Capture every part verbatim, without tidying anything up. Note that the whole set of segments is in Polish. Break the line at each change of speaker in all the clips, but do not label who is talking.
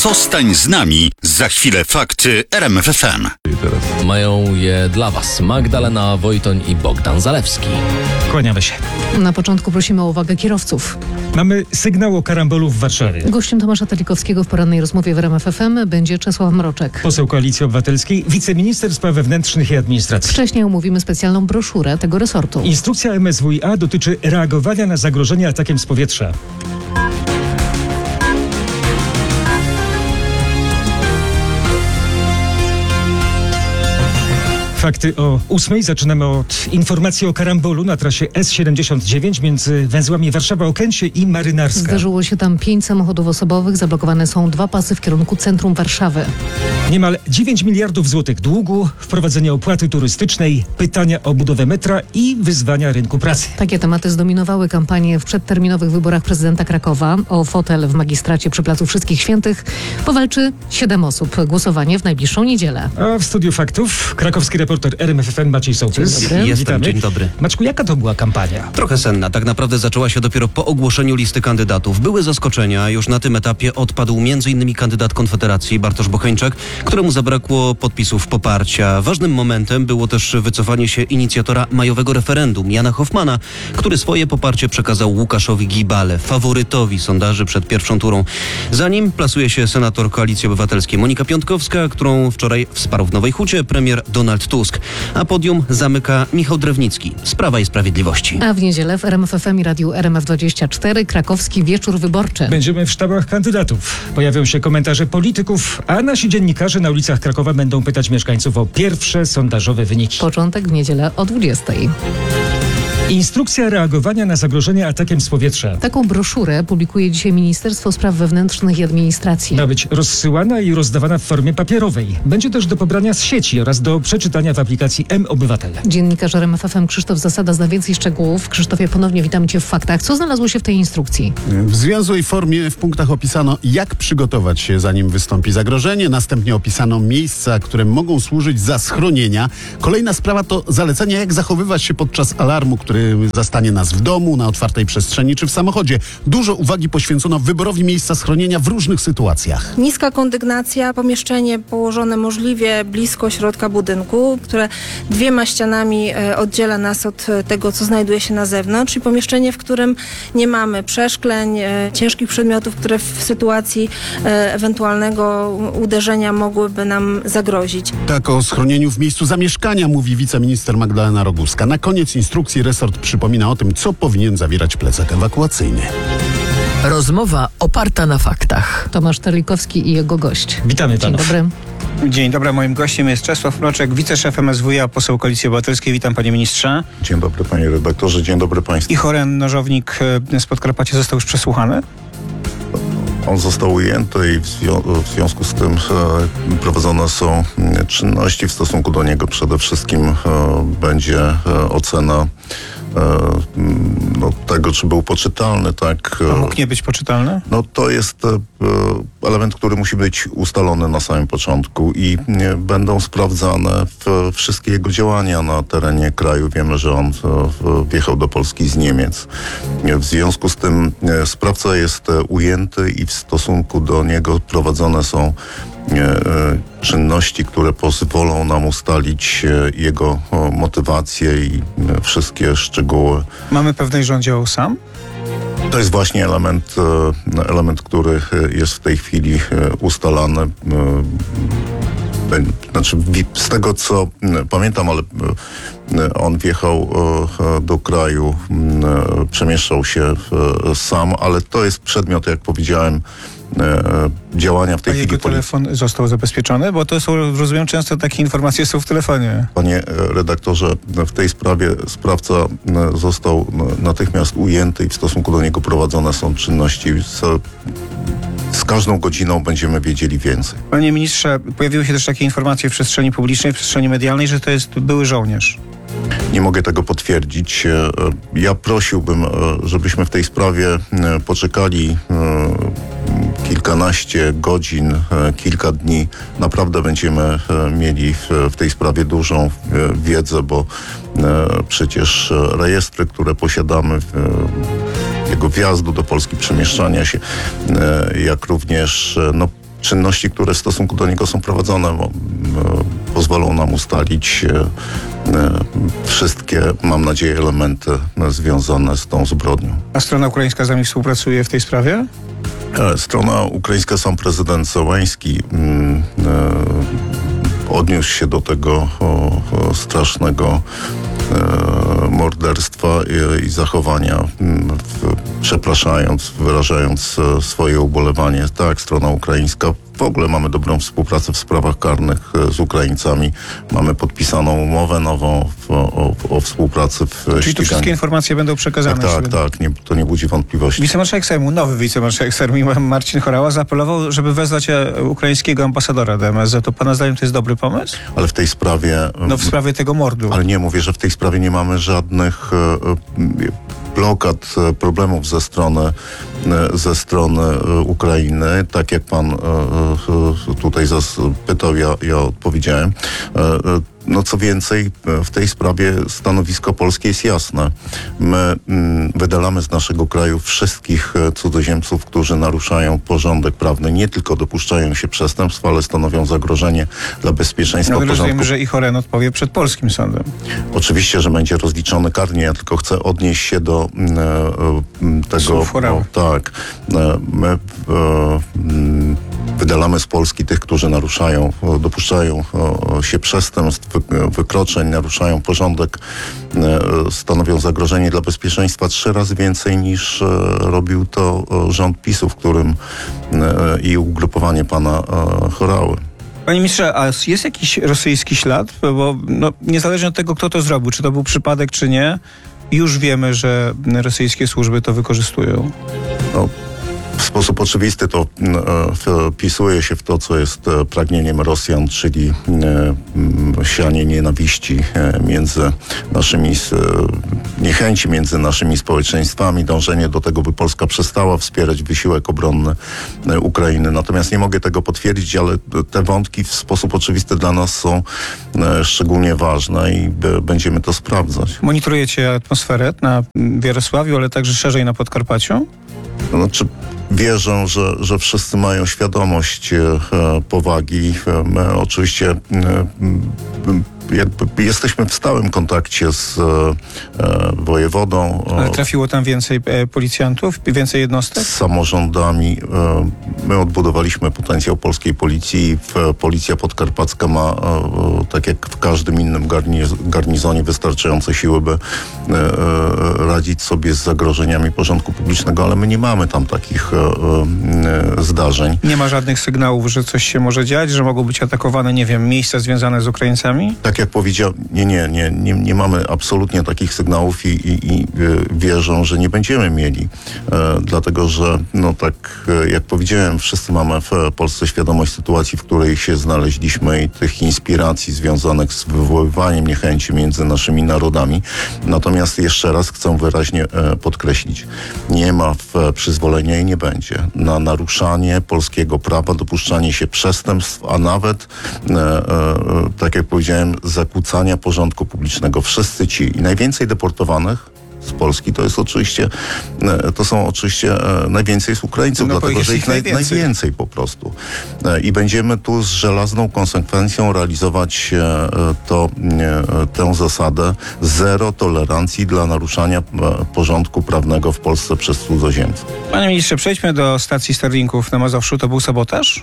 Zostań z nami. Za chwilę fakty R M F F M.
Mają je dla Was Magdalena Wojtoń i Bogdan Zalewski.
Kłaniamy się.
Na początku prosimy o uwagę kierowców.
Mamy sygnał o karambolu w Warszawie.
Gościem Tomasza Telikowskiego w porannej rozmowie w R M F F M będzie Czesław Mroczek.
Poseł Koalicji Obywatelskiej, wiceminister spraw wewnętrznych i administracji.
Wcześniej omówimy specjalną broszurę tego resortu.
Instrukcja M S W i A dotyczy reagowania na zagrożenie atakiem z powietrza. Fakty o ósmej. Zaczynamy od informacji o karambolu na trasie S siedemdziesiąt dziewięć między węzłami Warszawa-Okęcie i Marynarska.
Zdarzyło się tam pięć samochodów osobowych. Zablokowane są dwa pasy w kierunku centrum Warszawy.
Niemal dziewięć miliardów złotych długu, wprowadzenie opłaty turystycznej, pytania o budowę metra i wyzwania rynku pracy.
Takie tematy zdominowały kampanię w przedterminowych wyborach prezydenta Krakowa. O fotel w magistracie przy Placu Wszystkich Świętych powalczy siedem osób. Głosowanie w najbliższą niedzielę.
A w studiu faktów krakowski reporter R M F F M Maciej Sołtys.
Dzień dobry.
Jestem,
Witamy.
dzień dobry.
Maczku, jaka to była kampania?
Trochę senna. Tak naprawdę zaczęła się dopiero po ogłoszeniu listy kandydatów. Były zaskoczenia. Już na tym etapie odpadł między innymi kandydat Konfederacji Bartosz Bocheńczak, któremu zabrakło podpisów poparcia. Ważnym momentem było też wycofanie się inicjatora majowego referendum Jana Hoffmana, który swoje poparcie przekazał Łukaszowi Gibale, faworytowi sondaży przed pierwszą turą. Za nim plasuje się senator Koalicji Obywatelskiej Monika Piątkowska, którą wczoraj wsparł w Nowej Hucie premier Donald Tusk. A podium zamyka Michał Drewnicki z Prawa i Sprawiedliwości.
A w niedzielę w R M F F M i Radiu R M F dwadzieścia cztery krakowski wieczór wyborczy.
Będziemy w sztabach kandydatów. Pojawią się komentarze polityków, a nasi dziennikarze na ulicach Krakowa będą pytać mieszkańców o pierwsze sondażowe wyniki.
Początek w niedzielę o dwudziestej.
Instrukcja reagowania na zagrożenie atakiem z powietrza.
Taką broszurę publikuje dzisiaj Ministerstwo Spraw Wewnętrznych i Administracji.
Ma być rozsyłana i rozdawana w formie papierowej. Będzie też do pobrania z sieci oraz do przeczytania w aplikacji M-Obywatel.
Dziennikarz R M F F M Krzysztof Zasada zna więcej szczegółów. Krzysztofie, ponownie witamy Cię w faktach. Co znalazło się w tej instrukcji?
W zwięzłej formie w punktach opisano, jak przygotować się, zanim wystąpi zagrożenie. Następnie opisano miejsca, które mogą służyć za schronienia. Kolejna sprawa to zalecenia, jak zachowywać się podczas alarmu, który zastanie nas w domu, na otwartej przestrzeni czy w samochodzie. Dużo uwagi poświęcono wyborowi miejsca schronienia w różnych sytuacjach.
Niska kondygnacja, pomieszczenie położone możliwie blisko środka budynku, które dwiema ścianami oddziela nas od tego, co znajduje się na zewnątrz, czyli pomieszczenie, w którym nie mamy przeszkleń, ciężkich przedmiotów, które w sytuacji ewentualnego uderzenia mogłyby nam zagrozić.
Tak o schronieniu w miejscu zamieszkania mówi wiceminister Magdalena Roguska. Na koniec instrukcji resort przypomina o tym, co powinien zawierać plecak ewakuacyjny.
Rozmowa oparta na faktach.
Tomasz Telikowski i jego gość.
Witamy
Dzień
panów.
dobry.
Dzień dobry, moim gościem jest Czesław Mroczek, wiceszef M S W i A, poseł Koalicji Obywatelskiej. Witam, panie ministrze.
Dzień dobry, panie redaktorze, dzień dobry państwu.
I Horen Nożownik z Podkarpacia został już przesłuchany?
On został ujęty i w, zwią- w związku z tym e, prowadzone są czynności w stosunku do niego. Przede wszystkim e, będzie e, ocena e, no, tego, czy był poczytalny, tak?
A mógł nie być poczytalny?
No to jest e, element, który musi być ustalony na samym początku i e, będą sprawdzane w, wszystkie jego działania na terenie kraju. Wiemy, że on e, wjechał do Polski z Niemiec. E, w związku z tym e, sprawca jest e, ujęty i w stosunku do niego prowadzone są e, e, czynności, które pozwolą nam ustalić e, jego o, motywację i e, wszystkie szczegóły.
Mamy pewność, że on działał sam?
To jest właśnie element, e, element, który jest w tej chwili e, ustalany. E, Znaczy, z tego co e, pamiętam, ale e, on wjechał e, do kraju, e, przemieszczał się e, sam, ale to jest przedmiot, jak powiedziałem, e, działania w tej
A
chwili
jego
policji.
telefon został zabezpieczony? Bo to są, rozumiem, często takie informacje są w telefonie.
Panie redaktorze, w tej sprawie sprawca e, został natychmiast ujęty i w stosunku do niego prowadzone są czynności. Z, z każdą godziną będziemy wiedzieli więcej.
Panie ministrze, pojawiły się też takie informacje w przestrzeni publicznej, w przestrzeni medialnej, że to jest były żołnierz.
Nie mogę tego potwierdzić. Ja prosiłbym, żebyśmy w tej sprawie poczekali kilkanaście godzin, kilka dni. Naprawdę będziemy mieli w tej sprawie dużą wiedzę, bo przecież rejestry, które posiadamy, jego wjazdu do Polski, przemieszczania się, jak również no, czynności, które w stosunku do niego są prowadzone, bo, pozwolą nam ustalić wszystkie, mam nadzieję, elementy związane z tą zbrodnią.
A strona ukraińska z nami współpracuje w tej sprawie?
Strona ukraińska, sam prezydent Zełański mm, e, odniósł się do tego o, o strasznego e, morderstwa i, i zachowania, m, w, przepraszając, wyrażając e, swoje ubolewanie. Tak, strona ukraińska. W ogóle mamy dobrą współpracę w sprawach karnych e, z Ukraińcami. Mamy podpisaną umowę nową w, o, o współpracy w
Czyli tu
ściganiu.
wszystkie informacje będą przekazane?
Tak, tak, tak. Nie, to nie budzi wątpliwości.
Wicemarszałek Sejmu, nowy wicemarszałek Sejmu Marcin Horała zaapelował, żeby wezwać ukraińskiego ambasadora do M S Z. To pana zdaniem to jest dobry pomysł?
Ale w tej sprawie...
No w sprawie tego mordu.
Ale nie, mówię, że w tej sprawie nie mamy żadnych e, blokad, e, problemów ze strony, e, ze strony e, Ukrainy. Tak jak pan e, e, tutaj zapytał, ja, ja odpowiedziałem. E, e, No co więcej, w tej sprawie stanowisko polskie jest jasne. My mm, wydalamy z naszego kraju wszystkich cudzoziemców, którzy naruszają porządek prawny, nie tylko dopuszczają się przestępstw, ale stanowią zagrożenie dla bezpieczeństwa
No,
porządku.
rozumiem, że ich Oren odpowie przed polskim sądem.
Oczywiście, że będzie rozliczony karnie, ja tylko chcę odnieść się do mm, e, tego...
Słów Horały.
Tak. E, my e, mm, wydalamy z Polski tych, którzy naruszają, dopuszczają się przestępstw, wykroczeń, naruszają porządek, stanowią zagrożenie dla bezpieczeństwa trzy razy więcej niż robił to rząd PiSu, w którym i ugrupowanie pana Horały.
Panie ministrze, a jest jakiś rosyjski ślad? Bo no, niezależnie od tego, kto to zrobił, czy to był przypadek, czy nie, już wiemy, że rosyjskie służby to wykorzystują.
No. W sposób oczywisty to e, wpisuje się w to, co jest e, pragnieniem Rosjan, czyli e, sianie nienawiści e, między naszymi, e, niechęci między naszymi społeczeństwami, dążenie do tego, by Polska przestała wspierać wysiłek obronny e, Ukrainy. Natomiast nie mogę tego potwierdzić, ale te wątki w sposób oczywisty dla nas są e, szczególnie ważne i b, będziemy to sprawdzać.
Monitorujecie atmosferę na Wierosławiu, ale także szerzej na Podkarpaciu?
Znaczy, wierzę, że, że wszyscy mają świadomość e, powagi. My oczywiście e, jakby jesteśmy w stałym kontakcie z e, wojewodą.
Ale trafiło tam więcej e, policjantów, więcej jednostek?
Z samorządami. E, my odbudowaliśmy potencjał polskiej policji. W, Policja Podkarpacka ma, e, tak jak w każdym innym garniz, garnizonie, wystarczające siły, by e, radzić sobie z zagrożeniami porządku publicznego, ale my nie mamy tam takich e, e, zdarzeń.
Nie ma żadnych sygnałów, że coś się może dziać, że mogą być atakowane, nie wiem, miejsca związane z Ukraińcami?
Tak jak powiedział, nie, nie, nie, nie, nie mamy absolutnie takich sygnałów i, i, i wierzę, że nie będziemy mieli. E, dlatego, że no tak jak powiedziałem, wszyscy mamy w Polsce świadomość sytuacji, w której się znaleźliśmy i tych inspiracji związanych z wywoływaniem niechęci między naszymi narodami. Natomiast jeszcze raz chcę wyraźnie e, podkreślić, nie ma w, przyzwolenia i nie będzie na naruszanie polskiego prawa, dopuszczanie się przestępstw, a nawet, e, e, tak jak powiedziałem, zakłócania porządku publicznego. Wszyscy ci i najwięcej deportowanych z Polski to jest oczywiście, to są oczywiście najwięcej z Ukraińców,
no
dlatego że ich naj, najwięcej. najwięcej po prostu. I będziemy tu z żelazną konsekwencją realizować to, tę zasadę zero tolerancji dla naruszania porządku prawnego w Polsce przez cudzoziemców.
Panie ministrze, przejdźmy do stacji Starlinków na Mazowszu. To był sabotaż?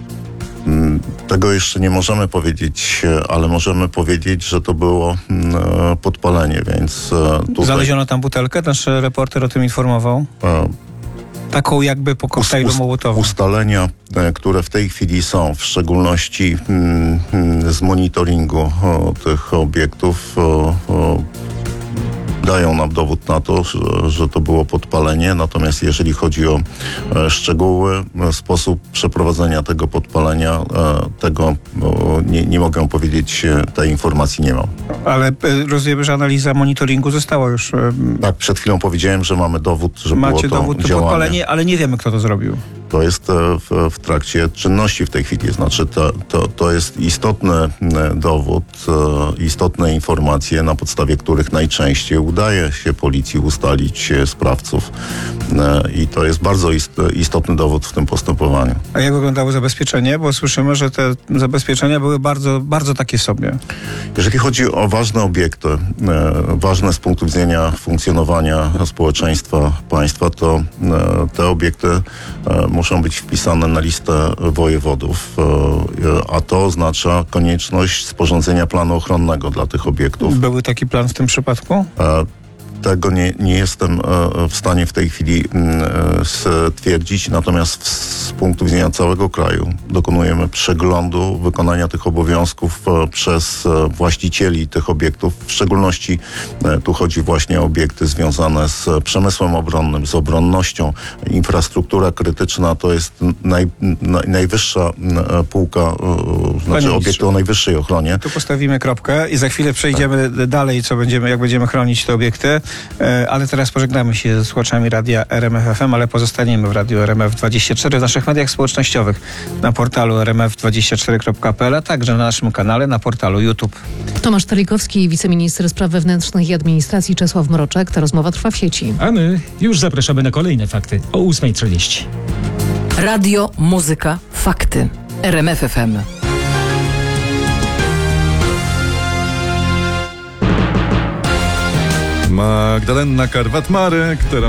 Tego jeszcze nie możemy powiedzieć, ale możemy powiedzieć, że to było podpalenie, więc tutaj...
Znaleziono tam butelkę? Nasz reporter o tym informował? Taką jakby po koktajlu mołotowym.
Ustalenia, które w tej chwili są, w szczególności z monitoringu tych obiektów, dają nam dowód na to, że, że to było podpalenie. Natomiast jeżeli chodzi o e, szczegóły, e, sposób przeprowadzenia tego podpalenia, e, tego e, nie, nie mogę powiedzieć, e, tej informacji nie mam.
Ale e, rozumiem, że analiza monitoringu została już... E,
tak, przed chwilą powiedziałem, że mamy dowód, że
macie
było to
dowód, to
działanie.
podpalenie, ale nie wiemy, kto to zrobił.
To jest w, w trakcie czynności w tej chwili. Znaczy to, to, to jest istotny dowód, istotne informacje, na podstawie których najczęściej udaje się policji ustalić sprawców. I to jest bardzo istotny dowód w tym postępowaniu.
A jak wyglądało zabezpieczenie? Bo słyszymy, że te zabezpieczenia były bardzo, bardzo takie sobie.
Jeżeli chodzi o ważne obiekty, ważne z punktu widzenia funkcjonowania społeczeństwa, państwa, to te obiekty muszą być wpisane na listę wojewodów, a to oznacza konieczność sporządzenia planu ochronnego dla tych obiektów.
Był taki plan w tym przypadku?
Tego nie, nie jestem w stanie w tej chwili stwierdzić, natomiast z punktu widzenia całego kraju dokonujemy przeglądu wykonania tych obowiązków przez właścicieli tych obiektów. W szczególności tu chodzi właśnie o obiekty związane z przemysłem obronnym, z obronnością. Infrastruktura krytyczna to jest naj, naj, najwyższa półka, znaczy obiekty o najwyższej ochronie.
Tu postawimy kropkę i za chwilę przejdziemy tak. dalej, co będziemy, jak będziemy chronić te obiekty. Ale teraz pożegnamy się ze słuchaczami radia R M F F M, ale pozostaniemy w radiu R M F dwadzieścia cztery, w naszych mediach społecznościowych, na portalu r m f dwadzieścia cztery kropka p l, a także na naszym kanale na portalu YouTube.
Tomasz Telikowski, wiceminister spraw wewnętrznych i administracji Czesław Mroczek. Ta rozmowa trwa w sieci.
A my już zapraszamy na kolejne fakty o ósma trzydzieści.
Radio, muzyka, fakty. R M F F M.
Magdalena Karwat-Marek, która